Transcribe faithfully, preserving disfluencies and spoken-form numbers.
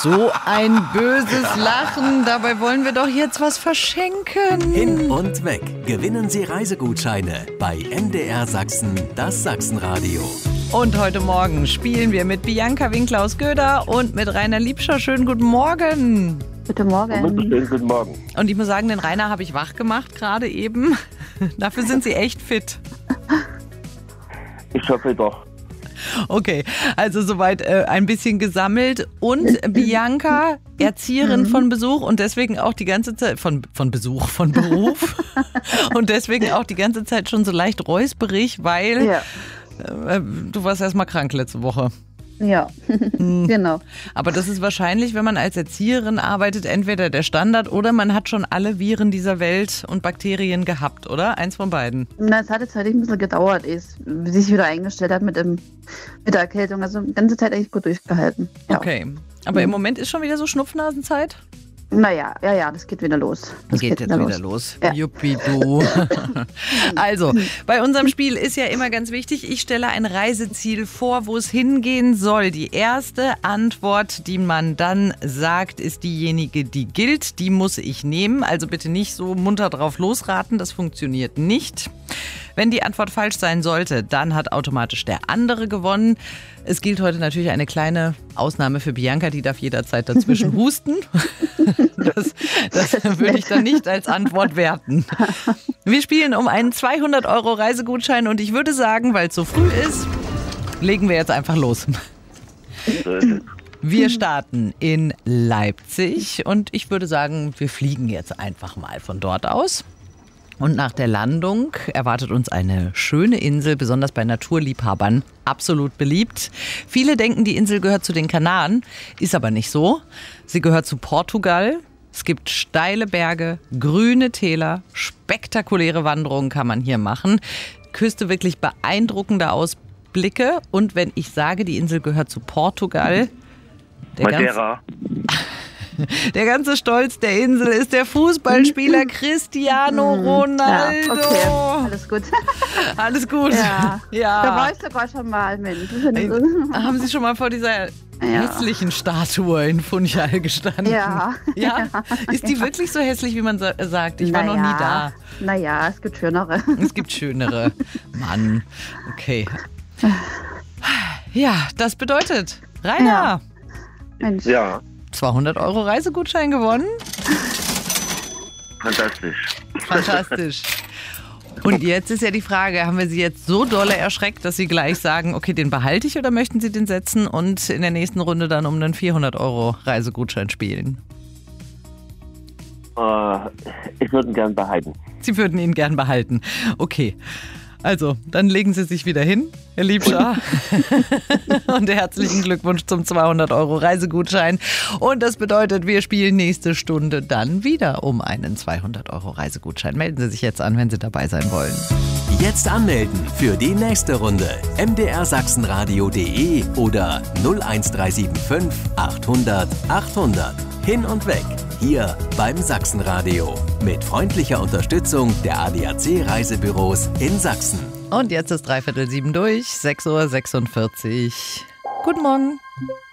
So ein böses Lachen. Dabei wollen wir doch jetzt was verschenken. Hin und weg. Gewinnen Sie Reisegutscheine bei M D R Sachsen, das Sachsenradio. Und heute Morgen spielen wir mit Bianca Winkler aus Göda und mit Rainer Liebscher. Schönen guten Morgen. Guten Morgen. Schönen guten Morgen. Und ich muss sagen, den Rainer habe ich wach gemacht gerade eben. Dafür sind Sie echt fit. Ich hoffe doch. Okay, also soweit äh, ein bisschen gesammelt. Und Bianca, Erzieherin von Besuch und deswegen auch die ganze Zeit, von, von Besuch, von Beruf. Und deswegen auch die ganze Zeit schon so leicht räusperig, weil Ja, äh, du warst erst mal krank letzte Woche. ja. genau. Aber das ist wahrscheinlich, wenn man als Erzieherin arbeitet, entweder der Standard oder man hat schon alle Viren dieser Welt und Bakterien gehabt, oder? Eins von beiden. Na, es hat jetzt halt ein bisschen gedauert, ehe es sich wieder eingestellt hat mit, dem, mit der Erkältung. Also die ganze Zeit eigentlich gut durchgehalten. Ja. Okay. Aber im Moment ist schon wieder so Schnupfnasenzeit? Naja, ja, ja, das geht wieder los. Das Geht jetzt wieder los. Ja. Juppie du. Also, bei unserem Spiel ist ja immer ganz wichtig, ich stelle ein Reiseziel vor, wo es hingehen soll. Die erste Antwort, die man dann sagt, ist diejenige, die gilt. Die muss ich nehmen. Also bitte nicht so munter drauf losraten, das funktioniert nicht. Wenn die Antwort falsch sein sollte, dann hat automatisch der andere gewonnen. Es gilt heute natürlich eine kleine Ausnahme für Bianca, die darf jederzeit dazwischen husten. Das, das würde ich dann nicht als Antwort werten. Wir spielen um einen zweihundert Euro Reisegutschein und ich würde sagen, weil es so früh ist, legen wir jetzt einfach los. Wir starten in Leipzig und ich würde sagen, wir fliegen jetzt einfach mal von dort aus. Und nach der Landung erwartet uns eine schöne Insel, besonders bei Naturliebhabern, absolut beliebt. Viele denken, die Insel gehört zu den Kanaren, ist aber nicht so. Sie gehört zu Portugal. Es gibt steile Berge, grüne Täler, spektakuläre Wanderungen kann man hier machen. Küste wirklich beeindruckende Ausblicke. Und wenn ich sage, die Insel gehört zu Portugal, der Madeira. Der ganze Stolz der Insel ist der Fußballspieler Cristiano Ronaldo. Ja, okay, alles gut. Alles gut. Ja. Ja. Da war ich sogar schon mal, Mensch. Haben Sie schon mal vor dieser hässlichen Statue in Funchal gestanden? Ja. Ja? Ist die wirklich so hässlich, wie man sa- sagt? Ich war noch nie da. Naja, es gibt schönere. Es gibt schönere. Mann. Okay. Ja, das bedeutet, Rainer, Ja. Mensch. Ja, zweihundert Euro Reisegutschein gewonnen. fantastisch. Fantastisch. Und jetzt ist ja die Frage, haben wir Sie jetzt so dolle erschreckt, dass Sie gleich sagen, okay, den behalte ich oder möchten Sie den setzen und in der nächsten Runde dann um einen vierhundert Euro Reisegutschein spielen? Äh, ich würde ihn gern behalten. Sie würden ihn gern behalten. Okay. Also, dann legen Sie sich wieder hin, Herr Liebscher. Und herzlichen Glückwunsch zum zweihundert Euro Reisegutschein. Und das bedeutet, wir spielen nächste Stunde dann wieder um einen zweihundert Euro Reisegutschein. Melden Sie sich jetzt an, wenn Sie dabei sein wollen. Jetzt anmelden für die nächste Runde. m d r sachsenradio punkt d e oder null eins drei sieben fünf achthundert achthundert. Hin und weg. Hier beim Sachsenradio. Mit freundlicher Unterstützung der A D A C Reisebüros in Sachsen. Und jetzt ist dreiviertel sieben durch, sechs Uhr sechsundvierzig. Guten Morgen.